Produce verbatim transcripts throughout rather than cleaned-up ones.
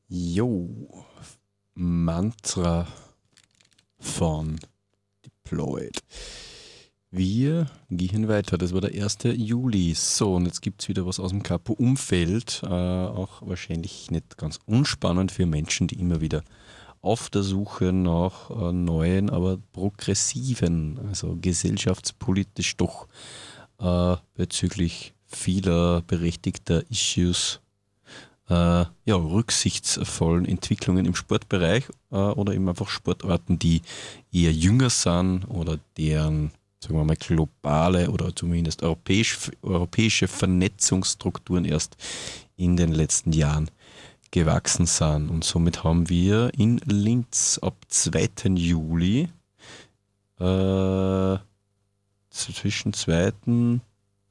Jo, Mantra von Deployed. Wir gehen weiter, das war der erste Juli. So, und jetzt gibt es wieder was aus dem Capo-Umfeld. Äh, auch wahrscheinlich nicht ganz unspannend für Menschen, die immer wieder auf der Suche nach äh, neuen, aber progressiven, also gesellschaftspolitisch doch äh, bezüglich vieler berechtigter Issues äh, ja, rücksichtsvollen Entwicklungen im Sportbereich äh, oder eben einfach Sportarten, die eher jünger sind oder deren, sagen wir mal, globale oder zumindest europäisch, europäische Vernetzungsstrukturen erst in den letzten Jahren gewachsen sind. Und somit haben wir in Linz ab zweiten Juli äh, zwischen zweiten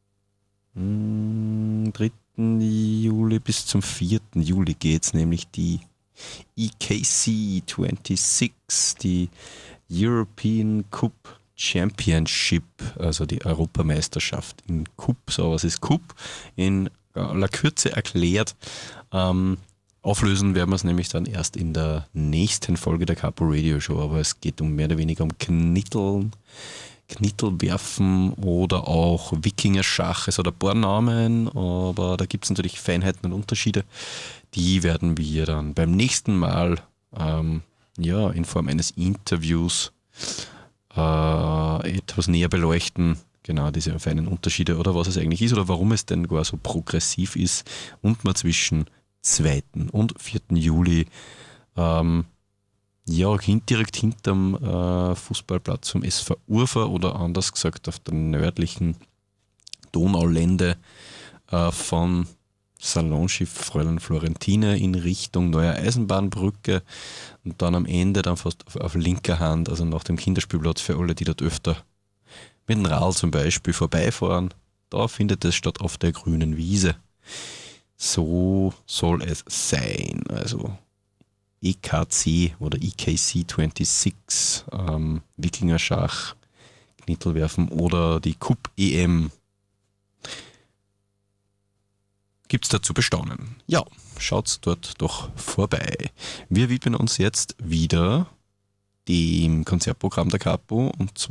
dritten Juli bis zum vierten Juli geht es, nämlich die E K C sechsundzwanzig, die European Cup Championship, also die Europameisterschaft in Cup. So, was ist Cup? In aller Kürze erklärt. Ähm, auflösen werden wir es nämlich dann erst in der nächsten Folge der Capo Radio Show, aber es geht um mehr oder weniger um Knitteln, Knittelwerfen oder auch Wikingerschach. Es hat ein paar Namen, aber da gibt es natürlich Feinheiten und Unterschiede. Die werden wir dann beim nächsten Mal ähm, ja, in Form eines Interviews äh, etwas näher beleuchten. Genau, diese feinen Unterschiede oder was es eigentlich ist oder warum es denn gar so progressiv ist und man zwischen zweiten und vierten Juli ähm, ja, direkt hinterm äh, Fußballplatz vom S V Urfa oder anders gesagt auf der nördlichen Donaulände äh, von Salonschiff Fräulein Florentine in Richtung Neuer Eisenbahnbrücke und dann am Ende dann fast auf, auf linker Hand, also nach dem Kinderspielplatz für alle, die dort öfter mit dem Rad zum Beispiel vorbeifahren. Da findet es statt auf der grünen Wiese. So soll es sein. Also E K C oder E K C sechsundzwanzig, ähm, Wikingerschach, Knittelwerfen oder die Cup E M. Gibt's da zu bestaunen? Ja, schaut's dort doch vorbei. Wir widmen uns jetzt wieder dem Konzertprogramm der Capo und zwar